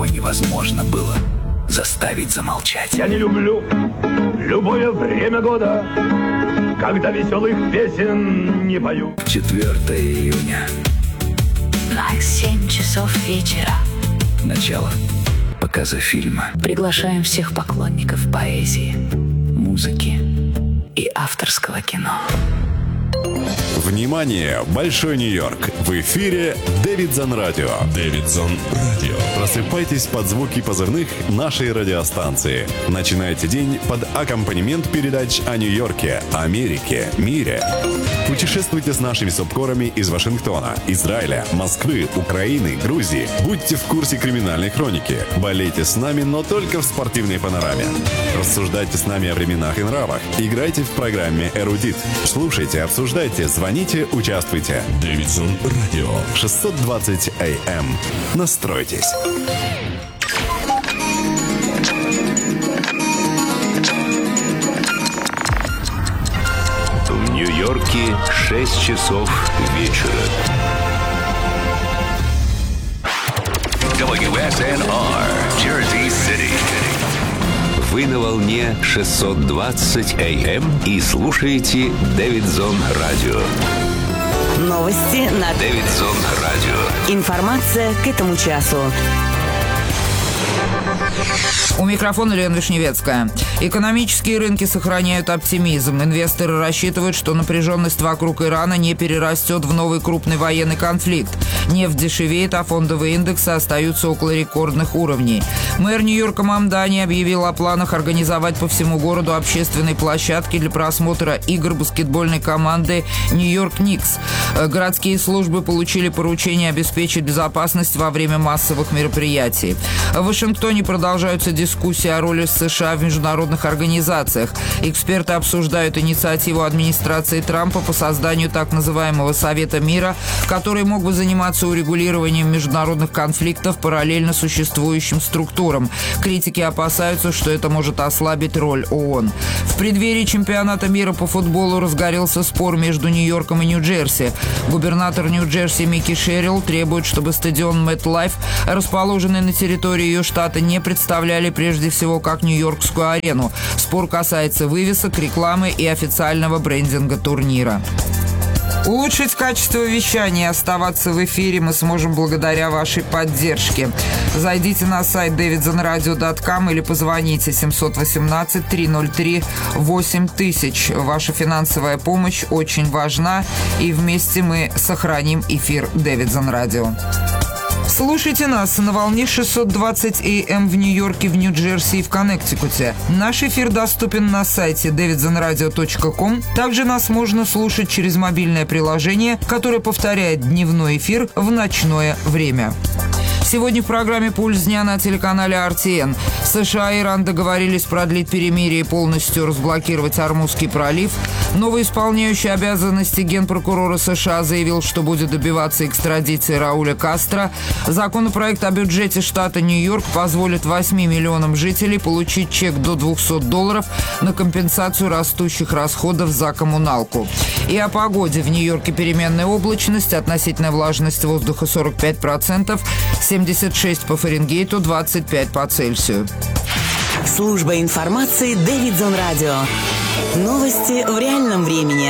его невозможно было заставить замолчать. Я не люблю любое время года, когда веселых песен не пою. 4 июня. 7 часов вечера. Начало показа фильма. Приглашаем всех поклонников поэзии, музыки и авторского кино. Внимание! Большой Нью-Йорк! В эфире Дэвидсон Радио. Дэвидсон Радио. Просыпайтесь под звуки позывных нашей радиостанции. Начинайте день под аккомпанемент передач о Нью-Йорке, Америке, мире. Путешествуйте с нашими субкорами из Вашингтона, Израиля, Москвы, Украины, Грузии. Будьте в курсе криминальной хроники. Болейте с нами, но только в спортивной панораме. Рассуждайте с нами о временах и нравах. Играйте в программе «Эрудит». Слушайте, обсуждайте, звоните, участвуйте. Дэвидсон Радио. 620 АМ. Настройтесь. В Нью-Йорке 6 часов вечера. WSNR, Jersey City. Вы на волне 620 АМ и слушаете Дэвидсон Радио. Новости на Дэвидсон Радио. Информация к этому часу. У микрофона Лена Вишневецкая. Экономические рынки сохраняют оптимизм. Инвесторы рассчитывают, что напряженность вокруг Ирана не перерастет в новый крупный военный конфликт. Нефть дешевеет, а фондовые индексы остаются около рекордных уровней. Мэр Нью-Йорка Мамдани объявил о планах организовать по всему городу общественные площадки для просмотра игр баскетбольной команды Нью-Йорк Никс. Городские службы получили поручение обеспечить безопасность во время массовых мероприятий. В Вашингтоне продолжаются дискуссии о роли США в международных организациях. Эксперты обсуждают инициативу администрации Трампа по созданию так называемого Совета мира, который мог бы заниматься урегулированием международных конфликтов параллельно существующим структурам. Критики опасаются, что это может ослабить роль ООН. В преддверии чемпионата мира по футболу разгорелся спор между Нью-Йорком и Нью-Джерси. Губернатор Нью-Джерси Микки Шерилл требует, чтобы стадион MetLife, расположенный на территории ее штата, не представляли прежде всего как Нью-Йоркскую арену. Спор касается вывесок, рекламы и официального брендинга турнира. Улучшить качество вещания и оставаться в эфире мы сможем благодаря вашей поддержке. Зайдите на сайт davidsonradio.com или позвоните 718-303-8000. Ваша финансовая помощь очень важна, и вместе мы сохраним эфир Дэвидсон Радио. Слушайте нас на волне 620 АМ в Нью-Йорке, в Нью-Джерси и в Коннектикуте. Наш эфир доступен на сайте davidsonradio.com. Также нас можно слушать через мобильное приложение, которое повторяет дневной эфир в ночное время. Сегодня в программе «Пульс дня» на телеканале RTN. США и Иран договорились продлить перемирие и полностью разблокировать Ормузский пролив. Новый исполняющий обязанности генпрокурора США заявил, что будет добиваться экстрадиции Рауля Кастро. Законопроект о бюджете штата Нью-Йорк позволит 8 миллионам жителей получить чек до $200 на компенсацию растущих расходов за коммуналку. И о погоде. В Нью-Йорке переменная облачность, относительная влажность воздуха 45%, 76 по Фаренгейту, 25 по Цельсию. Служба информации Дэвидсон Радио. Новости в реальном времени.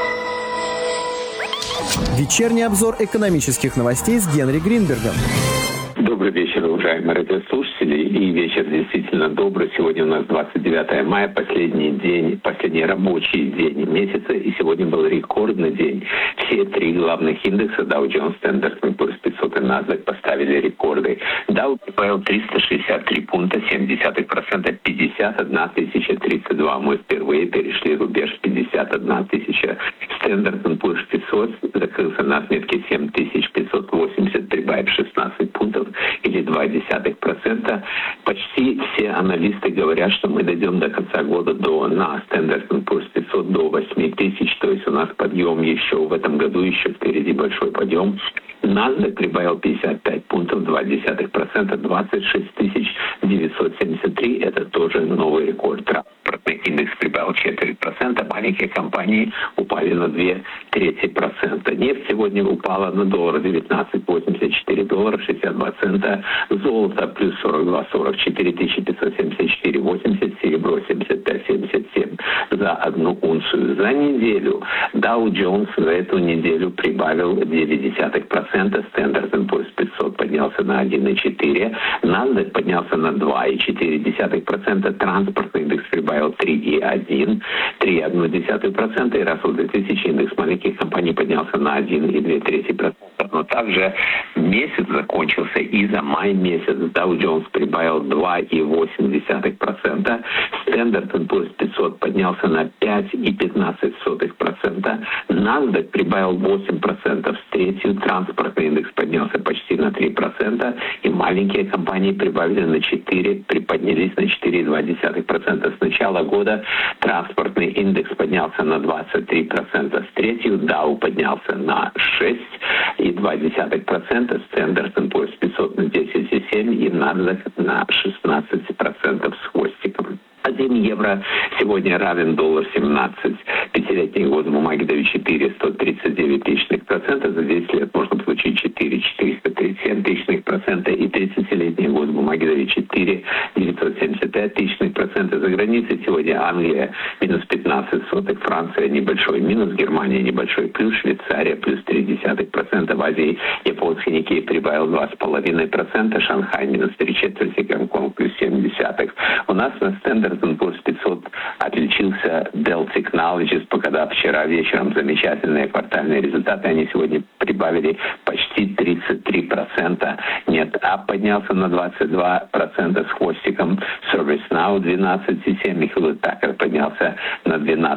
Вечерний обзор экономических новостей с Генри Гринбергом. Добрый вечер, уважаемые радиослушатели. И вечер действительно добрый. Сегодня у нас 29 мая, последний рабочий день месяца. И сегодня был рекордный день. Все три главных индекса Dow Jones, Standard & Poor's 500 и NASDAQ поставили рекорды. Dow прибавил 363 пункта, 0,7%, 51 032. Мы впервые перешли рубеж 51 000. Standard & Poor's 500 закрылся на отметке 7580, прибавив 16 пунктов или 0,2%. Почти все аналисты говорят, что мы дойдем до конца года на Standard & Poor's 500 до 8000, то есть у нас подъем еще в этом году, еще впереди большой подъем. NASDAQ прибавил 55 пунктов, 0,2%, 26 973 – это тоже новый рекорд. Транспортный индекс прибавил 4%, маленькие компании упали на 0,2%. Нефть сегодня упала на доллар 19,84, доллара 62 цента, золото плюс 42,40, 4574,80, серебро 75,77 за одну унцию. За неделю Dow Jones за эту неделю прибавил 0,9%, Standard & Poor's 500 поднялся на 1,4%, NASDAQ поднялся на 2,4%, транспортный индекс прибавил 3,1%, и Russell 2000 индекс маленьких компаний поднялся на 1,2%. Но также месяц закончился, и за май месяц Dow Jones прибавил 2,8%, Standard & Poor's 500 поднялся на 5,15%, NASDAQ прибавил 8%, в третью транспортный индекс поднялся почти на 3%, и маленькие компании прибавили приподнялись на 4,2%. С начала года транспортный индекс поднялся на 23%, с третью Dow поднялся на 6,2%, Standard & Poor's 500 на 10,7% и NASDAQ на 16% с хвостиком. 1 евро сегодня равен $1.17. Пятилетний год бумаги дают 4,139%, за 10 лет можно получить 4,437%, и 30-летний год бумаги дают 4,975%. За границей сегодня Англия минус 15%, Франция небольшой минус, Германия небольшой плюс, Швейцария плюс 0,3%, в Азии японский Никей прибавил 2,5%, Шанхай минус 0,75%, Гонконг плюс 0,7%. У нас на Standard & Poor's 500 отличился Dell Technologies, когда вчера вечером замечательные квартальные результаты, они сегодня прибавили почти 33%. NetApp поднялся на 22% с хвостиком, ServiceNow 12,7%, Hewlett Packard поднялся на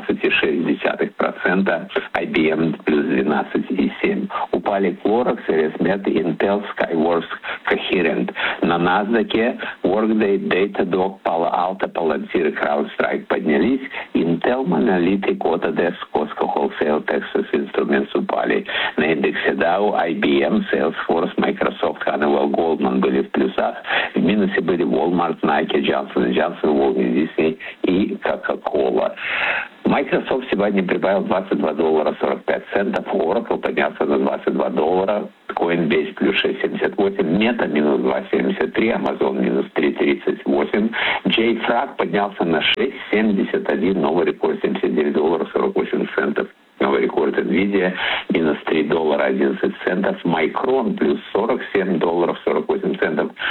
12,6%, IBM плюс 12,7%. Упали Clorox, ResMed, Intel, Skyworks, Coherent. На NASDAQ Workday, Datadog, Palo Alto, Palantir и CrowdStrike поднялись. Intel, Monolithic, Autodesk, Costco, Wholesale, Texas Instruments упали. На индексе Dow, IBM, Salesforce, Microsoft, Honeywell, Goldman были в плюсах. В минусе были Walmart, Nike, Johnson & Johnson, Walt Disney и Coca-Cola. Microsoft сегодня прибавил $22.45, Oracle поднялся на $22, Coinbase плюс 6,78, Meta минус 2,73, Amazon минус 3,38, JFrag поднялся на 6,71, новый рекорд $79.48. Новый рекорд NVIDIA минус $3.11, Micron плюс $47.48,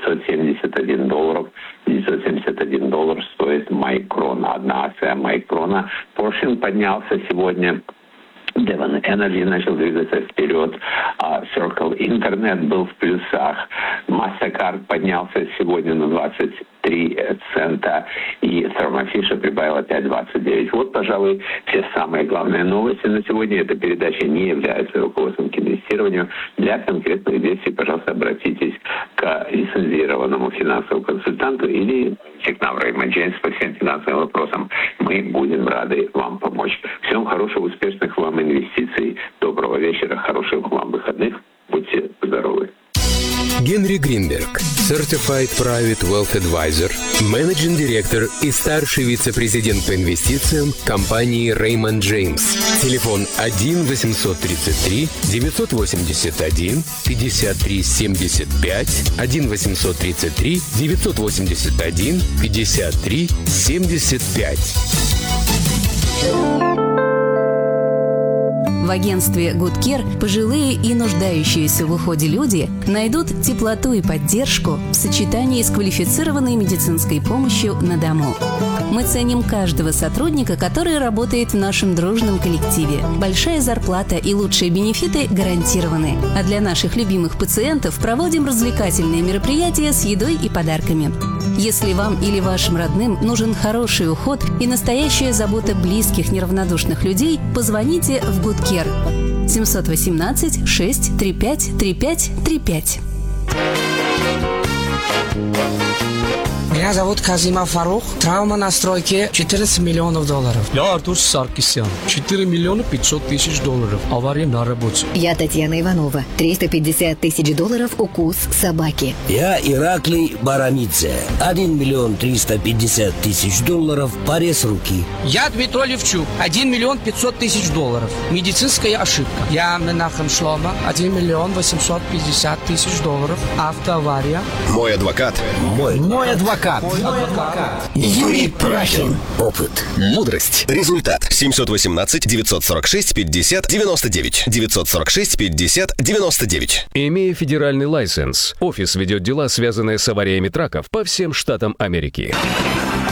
$971 стоит Micron, одна акция Micron. Porsche поднялся сегодня, Devon Energy начал двигаться вперед, Circle Internet был в плюсах, Mastercard поднялся сегодня на 23 цента, и Thermo Fisher прибавил опять 29. Вот, пожалуй, все самые главные новости на сегодня. Эта передача не является руководством к инвестированию. Для конкретных действий, пожалуйста, обратитесь к лицензированному финансовому консультанту или Технам Реймонд Джеймс по всем финансовым вопросам. Мы будем рады вам помочь. Всем хороших, успешных вам инвестиций. Доброго вечера, хороших вам выходных. Будьте здоровы. Генри Гринберг, Certified Private Wealth Advisor, менеджинг директор и старший вице-президент по инвестициям компании Raymond James. Телефон 1-833-981-53-75, 1-833-981-53-75. В агентстве Good Care пожилые и нуждающиеся в уходе люди найдут теплоту и поддержку в сочетании с квалифицированной медицинской помощью на дому. Мы ценим каждого сотрудника, который работает в нашем дружном коллективе. Большая зарплата и лучшие бенефиты гарантированы. А для наших любимых пациентов проводим развлекательные мероприятия с едой и подарками. Если вам или вашим родным нужен хороший уход и настоящая забота близких неравнодушных людей, позвоните в Good Care 718 635 3535. Меня зовут Казимов Фарух. Травма на стройке $14 миллионов. Я Артур Саркисян. 4 миллиона 500 тысяч долларов. Авария на работе. Я Татьяна Иванова. $350 тысяч укус собаки. Я Ираклий Барамидзе. 1 миллион 350 тысяч долларов. Порез руки. Я Дмитрий Левчук. $1 миллион 500 тысяч. Медицинская ошибка. Я Менахем Шлома. 1 миллион 850 тысяч. Автоавария. Мой адвокат. Мой адвокат. Юрий Прахин. Опыт. Мудрость. Результат. 718-946-50-99. 946-50-99. Имея федеральный лайсенс, офис ведет дела, связанные с авариями траков по всем штатам Америки.